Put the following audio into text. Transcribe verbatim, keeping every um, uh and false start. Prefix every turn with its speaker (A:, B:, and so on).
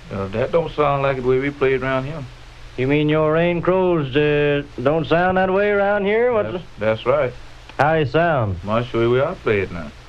A: Uh, that don't sound like the way we played around here.
B: You mean your rain crows uh, don't sound that way around here? What?
A: That's, that's right.
B: How they sound?
A: I'll show you where I play it now.